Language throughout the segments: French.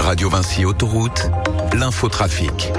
Radio Vinci Autoroute, l'infotrafic.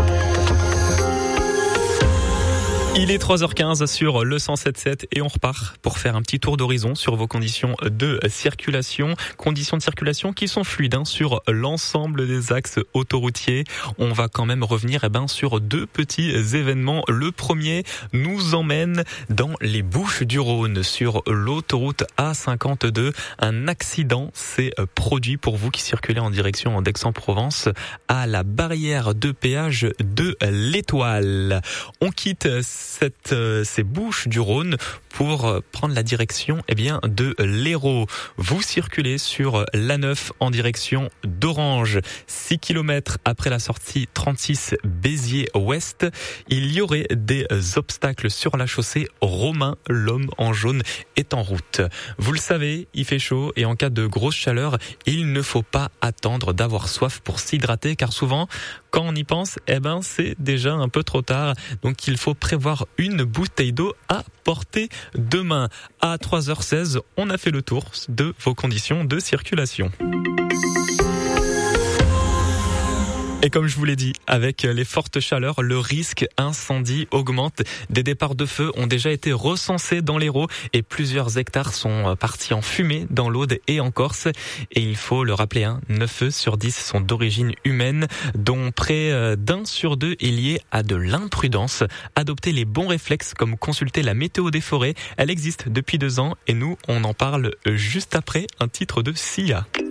Il est 3h15 sur le 107.7 et on repart pour faire un petit tour d'horizon sur vos conditions de circulation. Conditions de circulation qui sont fluides sur l'ensemble des axes autoroutiers. On va quand même revenir sur deux petits événements. Le premier nous emmène dans les Bouches-du-Rhône sur l'autoroute A52. Un accident s'est produit pour vous qui circulez en direction d'Aix-en-Provence à la barrière de péage de l'Étoile. On quitte ces Bouches-du-Rhône pour prendre la direction de l'Hérault. Vous circulez sur l'A9 en direction d'Orange. 6 km après la sortie 36 Béziers-Ouest, il y aurait des obstacles sur la chaussée Romain. L'homme en jaune est en route. Vous le savez, il fait chaud et en cas de grosse chaleur, il ne faut pas attendre d'avoir soif pour s'hydrater car souvent, quand on y pense, c'est déjà un peu trop tard. Donc il faut prévoir une bouteille d'eau à portée de main. À 3h16, on a fait le tour de vos conditions de circulation. Et comme je vous l'ai dit, avec les fortes chaleurs, le risque incendie augmente. Des départs de feu ont déjà été recensés dans l'Hérault et plusieurs hectares sont partis en fumée dans l'Aude et en Corse. Et il faut le rappeler, 9 feux sur 10 sont d'origine humaine, dont près d'1 sur 2 est lié à de l'imprudence. Adopter les bons réflexes comme consulter la météo des forêts, elle existe depuis 2 ans et nous, on en parle juste après un titre de Sia.